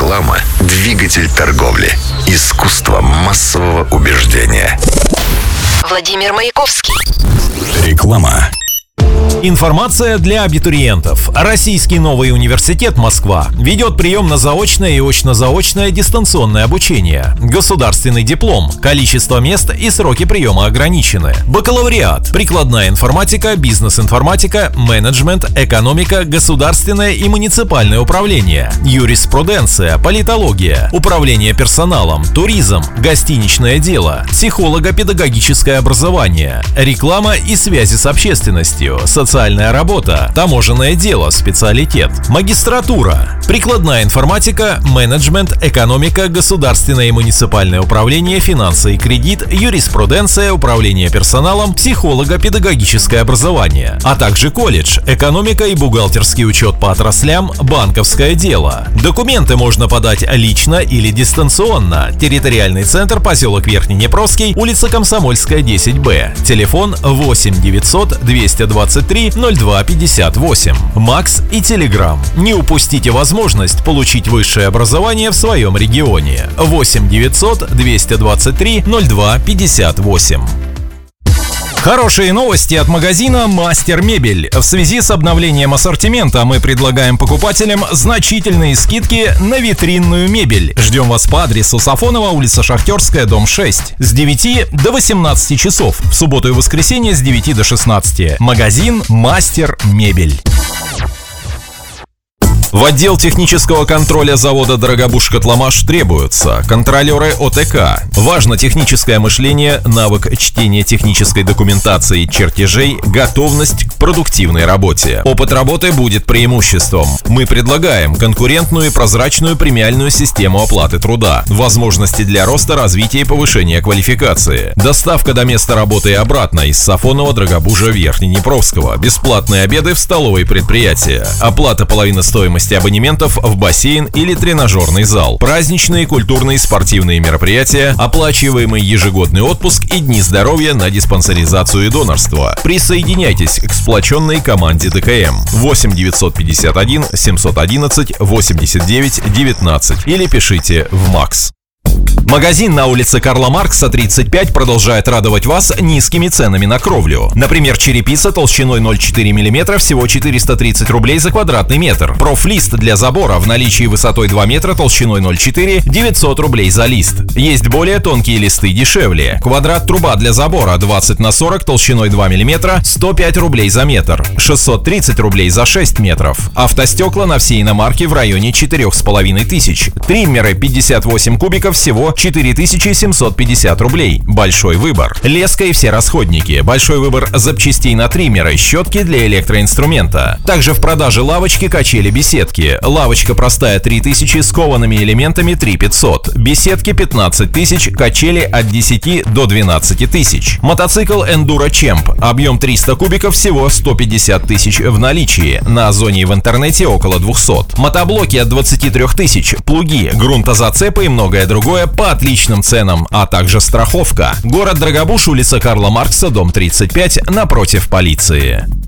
Реклама – двигатель торговли. Искусство массового убеждения. Владимир Маяковский. Реклама. Информация для абитуриентов. Российский новый университет Москва ведет прием на заочное и очно-заочное дистанционное обучение. Государственный диплом. Количество мест и сроки приема ограничены. Бакалавриат. Прикладная информатика, бизнес-информатика, менеджмент, экономика, государственное и муниципальное управление. Юриспруденция, политология, управление персоналом, туризм, гостиничное дело, психолого-педагогическое образование, реклама и связи с общественностью, социальная работа, таможенное дело, специалитет, магистратура, прикладная информатика, менеджмент, экономика, государственное и муниципальное управление, финансы и кредит, юриспруденция, управление персоналом, психолого-педагогическое образование, а также колледж, экономика и бухгалтерский учет по отраслям, банковское дело. Документы можно подать лично или дистанционно. Территориальный центр, поселок Верхнеднепровский, улица Комсомольская, 10Б. Телефон 8 900 223 0258. Макс и Телеграм. Не упустите возможность получить высшее образование в своем регионе. 8 900 223 0258. Хорошие новости от магазина «Мастер Мебель». В связи с обновлением ассортимента мы предлагаем покупателям значительные скидки на витринную мебель. Ждем вас по адресу Сафонова, улица Шахтерская, дом 6. С 9 до 18 часов. В субботу и воскресенье с 9 до 16. Магазин «Мастер Мебель». В отдел технического контроля завода «Дорогобуж-Котломаш» требуются контролеры ОТК. Важно техническое мышление, навык чтения технической документации, чертежей, готовность к продуктивной работе. Опыт работы будет преимуществом. Мы предлагаем конкурентную и прозрачную премиальную систему оплаты труда, возможности для роста, развития и повышения квалификации. Доставка до места работы и обратно из Сафонова, Дорогобужа, Верхнеднепровского. Бесплатные обеды в столовой предприятия. Оплата половины стоимости абонементов в бассейн или тренажерный зал, праздничные, культурные и спортивные мероприятия, оплачиваемый ежегодный отпуск и дни здоровья на диспансеризацию и донорство. Присоединяйтесь к сплоченной команде ДКМ. 8 951 711 89 19 или пишите в МАКС. Магазин на улице Карла Маркса, 35, продолжает радовать вас низкими ценами на кровлю. Например, черепица толщиной 0,4 мм всего 430 рублей за квадратный метр. Профлист для забора в наличии высотой 2 метра толщиной 0,4 900 рублей за лист. Есть более тонкие листы дешевле. Квадрат труба для забора 20 на 40 толщиной 2 мм 105 рублей за метр. 630 рублей за 6 метров. Автостекла на все иномарки в районе 4500. Триммеры 58 кубиков всего 4750 рублей. Большой выбор. Леска и все расходники. Большой выбор запчастей на триммеры, щетки для электроинструмента. Также в продаже лавочки, качели, беседки. Лавочка простая 3000 с коваными элементами 3500. Беседки 15 тысяч, качели от 10 до 12 тысяч. Мотоцикл Enduro Champ. Объем 300 кубиков всего 150 тысяч в наличии. На Озоне и в интернете около 200. Мотоблоки от 23 тысяч. Плуги, грунтозацепы и многое другое по отличным ценам, а также страховка. Город Дорогобуж, улица Карла Маркса, дом 35, напротив полиции.